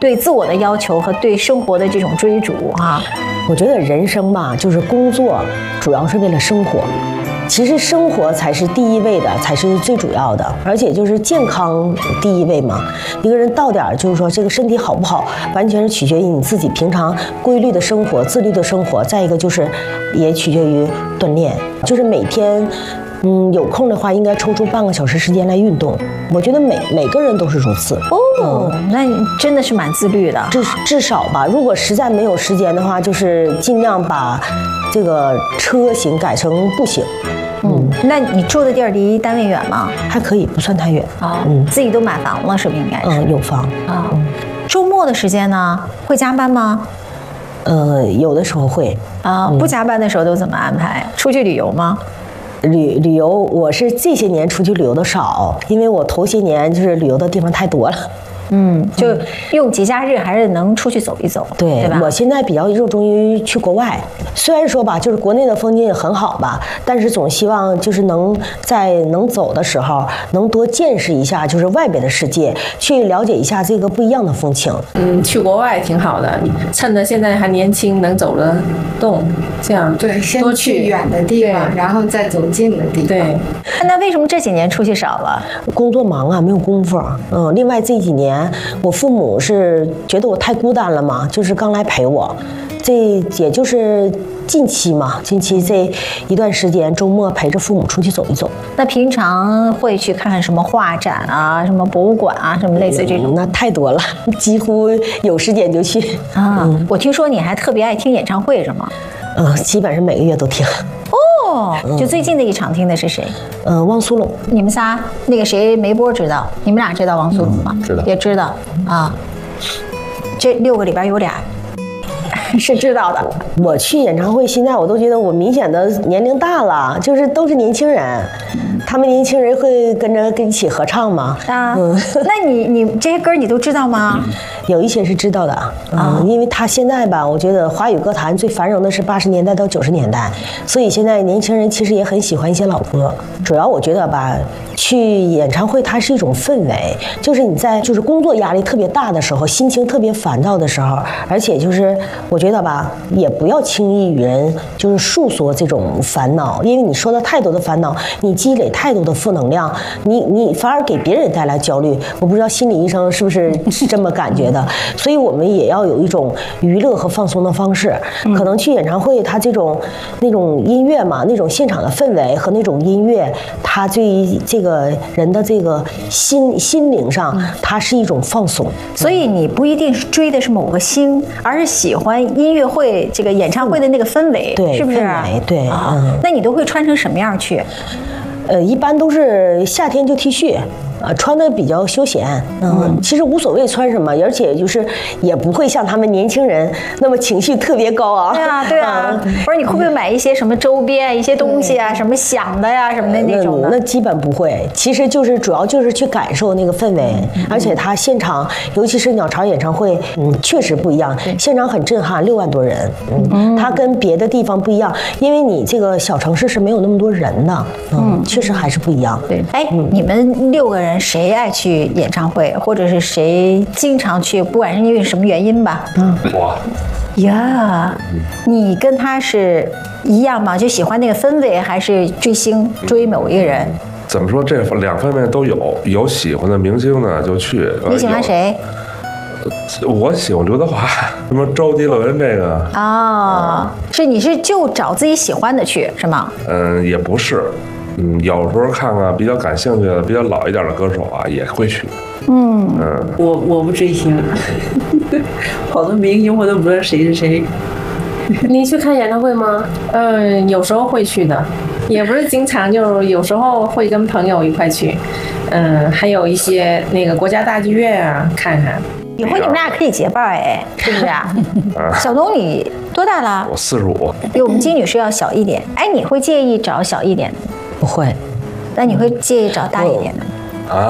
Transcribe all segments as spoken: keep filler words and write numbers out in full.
对自我的要求和对生活的这种追逐啊。 我觉得人生吧，就是工作主要是为了生活。其实生活才是第一位的，才是最主要的，而且就是健康第一位嘛。一个人到点儿，就是说这个身体好不好，完全是取决于你自己平常规律的生活、自律的生活。再一个就是，也取决于锻炼，就是每天，嗯，有空的话应该抽出半个小时时间来运动。我觉得每每个人都是如此。 哦，嗯、那你真的是蛮自律的。 至至少吧，如果实在没有时间的话，就是尽量把这个车行改成步行。 嗯，那你住的地儿离单位远吗？ 还可以，不算太远啊。嗯，自己都买房了，是不是应该是？ 嗯，有房啊。嗯，周末的时间呢，会加班吗？ 呃，有的时候会。 啊，不加班的时候都怎么安排？出去旅游吗？ 旅旅游，我是这些年出去旅游的少，因为我头些年就是旅游的地方太多了。 嗯，就用节假日还是能出去走一走， 对， 对吧？ 我现在比较热衷于去国外，虽然说吧，就是国内的风景也很好吧，但是总希望就是能在能走的时候，能多见识一下就是外边的世界，去了解一下这个不一样的风情。 嗯，去国外挺好的，趁着现在还年轻，能走得动，这样对，先去远的地方，然后再走近的地方。 对， 那为什么这几年出去少了？ 工作忙啊，没有功夫。嗯，另外这几年。我父母是觉得我太孤单了嘛，就是刚来陪我，这也就是近期嘛，近期这一段时间周末陪着父母出去走一走。 那平常会去看看什么画展啊，什么博物馆啊，什么类似这种？ 嗯、那太多了，几乎有时间就去啊。嗯、我听说你还特别爱听演唱会是吗？ 嗯，基本上每个月都听。 哦，就最近的一场听的是谁？ 呃，汪苏泷。 你们仨那个谁梅波知道？你们俩知道汪苏泷吗？ 嗯、知道， 也知道啊。这六个里边有俩是知道的。 我去演唱会，现在我都觉得我明显的年龄大了，就是都是年轻人。他们年轻人会跟着跟一起合唱吗？ 啊，嗯、那你你这些歌你都知道吗？ 有一些是知道的啊、嗯，因为他现在吧，我觉得华语歌坛最繁荣的是八十年代到九十年代，所以现在年轻人其实也很喜欢一些老歌。主要我觉得吧，去演唱会它是一种氛围，就是你在就是工作压力特别大的时候，心情特别烦躁的时候，而且就是我觉得吧，也不要轻易与人就是诉说这种烦恼，因为你说的太多的烦恼，你积累太多的负能量，你你反而给别人带来焦虑。我不知道心理医生是不是这么感觉的。所以我们也要有一种娱乐和放松的方式，可能去演唱会，它这种那种音乐嘛，那种现场的氛围和那种音乐，它对于这个人的这个心心灵上，它是一种放松。 所以你不一定是追的是某个星，而是喜欢音乐会这个演唱会的那个氛围， 对， 是不是？ 氛围，对， 啊、嗯。那你都会穿成什么样去？ 呃，一般都是夏天就 T 恤。呃，穿的比较休闲，嗯，嗯其实无所谓穿什么，而且就是也不会像他们年轻人那么情绪特别高啊。 对啊，对啊。嗯、不是，你会不会买一些什么周边、一些东西啊，什么响的呀，什么的那种的？ 那, 那基本不会，其实就是主要就是去感受那个氛围，嗯、而且他现场，尤其是鸟巢演唱会，嗯，确实不一样，现场很震撼，六万多人，嗯，嗯它跟别的地方不一样，因为你这个小城市是没有那么多人的，嗯，嗯确实还是不一样。 对，哎，嗯、你们六个人。谁爱去演唱会，或者是谁经常去，不管是因为什么原因吧？ 嗯，我呀，你跟他是一样吗？就喜欢那个氛围，还是追星追某一个人？ 怎么说？这两方面都有。有喜欢的明星呢，就去。 你喜欢谁？ 我喜欢刘德华，什么周杰伦这个。 哦，是你是就找自己喜欢的去是吗？ 嗯，也不是。嗯，有时候看看比较感兴趣的、比较老一点的歌手啊，也会去。 嗯嗯， 我我不追星，好多明星我都不知道谁是谁。 你去看演唱会吗？嗯，有时候会去的，也不是经常，就是有时候会跟朋友一块去。嗯，还有一些那个国家大剧院啊，看看。 以后你们俩可以结伴哎，是不是啊？小东，你多大了？ 我四十五， 比我们金女士要小一点。哎，你会介意找小一点的？ 不会。 那你会介意找大一点的吗？ 啊，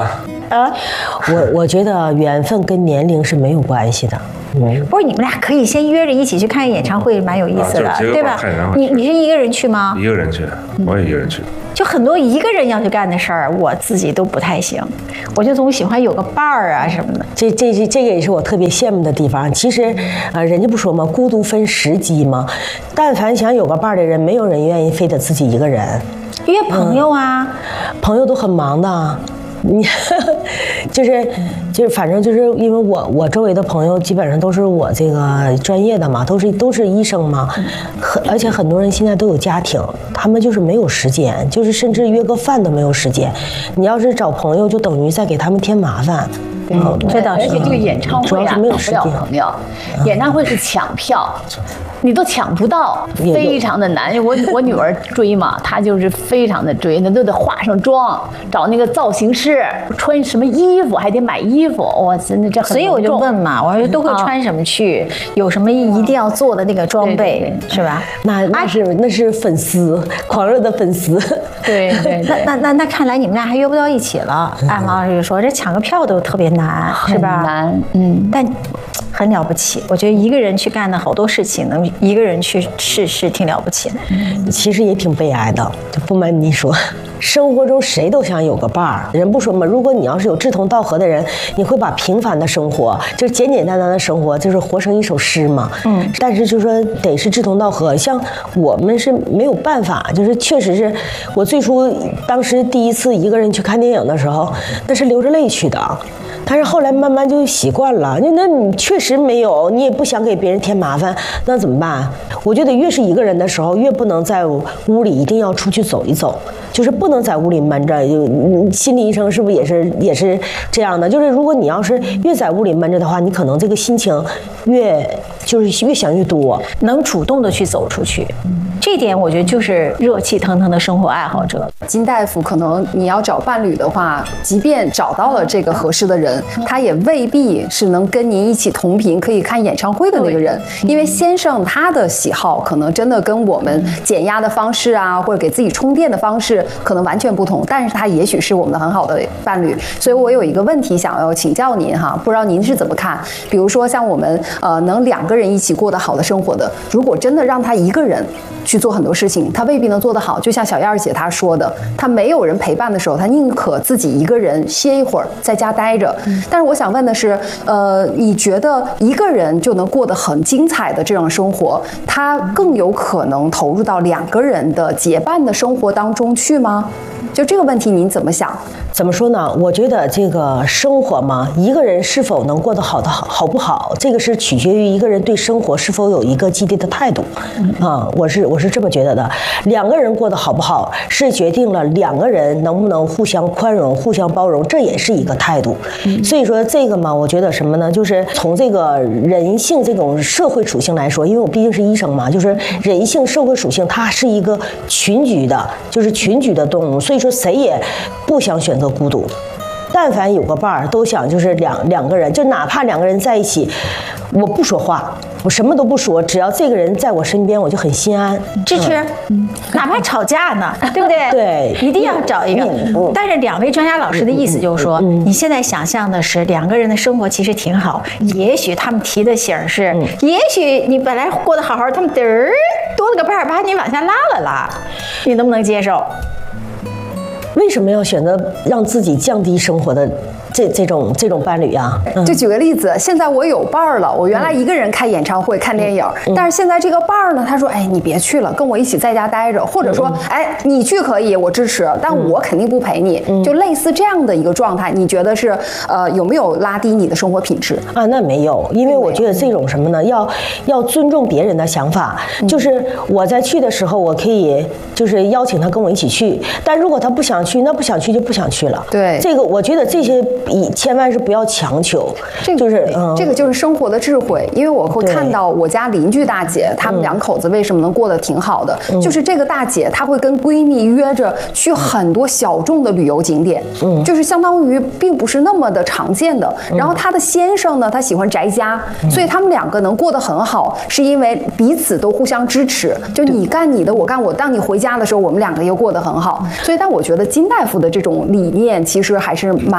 啊， 我我觉得缘分跟年龄是没有关系的。嗯， 不是你们俩可以先约着一起去看演唱会，蛮有意思的， 啊、 对吧？ 看演唱会你你是一个人去吗？ 一个人去，我也一个人去。 就很多一个人要去干的事儿，我自己都不太行，我就总喜欢有个伴儿啊什么的。 这这这这个也是我特别羡慕的地方。其实，呃，人家不说吗？孤独分时机嘛。但凡想有个伴儿的人，没有人愿意非得自己一个人。 约朋友啊， 嗯、朋友都很忙的。你就是就是，反正就是因为我我周围的朋友基本上都是我这个专业的嘛，都是都是医生嘛，很而且很多人现在都有家庭，他们就是没有时间，就是甚至约个饭都没有时间。你要是找朋友，就等于在给他们添麻烦。 嗯，这倒是。 而且这个演唱会啊， 没有找不了朋友，演唱会是抢票。你都抢不到，非常的难。我我女儿追嘛，她就是非常的追，那都得化上妆，找那个造型师，穿什么衣服，还得买衣服。哇，真的这很。 所以我就问嘛，我说都会穿什么去？啊、有什么一定要做的那个装备，对对对是吧？ 那那是那是粉丝，狂热的粉丝。 对对对。 那那那那看来你们俩还约不到一起了。按王老师说，这抢个票都特别难，是吧？ 难，嗯， 但。很了不起，我觉得一个人去干的好多事情，能一个人去是是挺了不起的。 其实也挺悲哀的，不瞒你说，生活中谁都想有个伴儿。人不说嘛，如果你要是有志同道合的人，你会把平凡的生活，就是简简单单的生活，就是活成一首诗嘛。嗯。但是就说得是志同道合，像我们是没有办法，就是确实是我最初当时第一次一个人去看电影的时候，那是流着泪去的。但是后来慢慢就习惯了，那那你确实没有，你也不想给别人添麻烦，那怎么办？我觉得越是一个人的时候，越不能在屋里，一定要出去走一走，就是不能在屋里闷着。就心理医生是不是也是也是这样的？就是如果你要是越在屋里闷着的话，你可能这个心情越就是越想越多， 能主动的去走出去。这点我觉得就是热气腾腾的生活爱好者。 金大夫，可能你要找伴侣的话，即便找到了这个合适的人，他也未必是能跟您一起同频可以看演唱会的那个人，因为先生他的喜好可能真的跟我们减压的方式啊，或者给自己充电的方式可能完全不同，但是他也许是我们的很好的伴侣。所以我有一个问题想要请教您哈，不知道您是怎么看？比如说像我们呃能两个人一起过得好的生活的，如果真的让他一个人去做很多事情，他未必能做得好。就像小燕儿姐她说的，她没有人陪伴的时候，她宁可自己一个人歇一会儿，在家待着。但是我想问的是，呃，你觉得一个人就能过得很精彩的这种生活，他更有可能投入到两个人的结伴的生活当中去吗？就这个问题您怎么想？ 怎么说呢？我觉得这个生活嘛，一个人是否能过得好的好好不好，这个是取决于一个人对生活是否有一个积极的态度。啊，我是我是这么觉得的。两个人过得好不好，是决定了两个人能不能互相宽容、互相包容，这也是一个态度。所以说这个嘛，我觉得什么呢？就是从这个人性这种社会属性来说，因为我毕竟是医生嘛，就是人性社会属性，它是一个群居的，就是群居的动物，所以说谁也不想选择孤独。但凡有个伴儿，都想就是两两个人，就哪怕两个人在一起，我不说话，我什么都不说，只要这个人在我身边，我就很心安。 支持，嗯、哪怕吵架呢，对不对？ 对， 一定要找一个。嗯、但是两位专家老师的意思就是说，嗯、你现在想象的是两个人的生活其实挺好，也许他们提的醒是，嗯、也许你本来过得好好，他们嘚儿多了个伴儿，把你往下拉了拉，你能不能接受？ 为什么要选择让自己降低生活的这这种这种伴侣啊？ 嗯、就举个例子，现在我有伴儿了，我原来一个人看演唱会、嗯、看电影，嗯、但是现在这个伴儿呢，他说：“哎，你别去了，跟我一起在家待着。”或者说：“嗯、哎，你去可以，我支持，但我肯定不陪你。嗯”就类似这样的一个状态，你觉得是呃有没有拉低你的生活品质啊？那没有，因为我觉得这种什么呢，要要尊重别人的想法。嗯、就是我在去的时候，我可以就是邀请他跟我一起去，但如果他不想去，那不想去就不想去了。 对， 这个我觉得这些以千万是不要强求。 这个、 就是嗯， 这个就是生活的智慧。因为我会看到我家邻居大姐，他们两口子为什么能过得挺好的，嗯、就是这个大姐她会跟闺蜜约着去很多小众的旅游景点，嗯，就是相当于并不是那么的常见的。嗯、然后她的先生呢，他喜欢宅家，嗯、所以他们两个能过得很好，是因为彼此都互相支持。就你干你的，我干我。当你回家的时候，我们两个又过得很好。所以，但我觉得金大夫的这种理念其实还是蛮好的。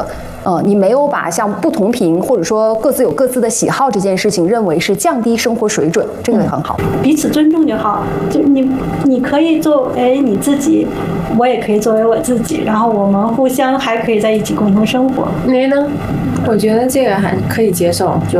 得。呃，你没有把像不同频或者说各自有各自的喜好这件事情认为是降低生活水准，这个很好。 彼此尊重就好，就你你可以作为你自己，我也可以作为我自己，然后我们互相还可以在一起共同生活。 你呢？我觉得这个还可以接受，就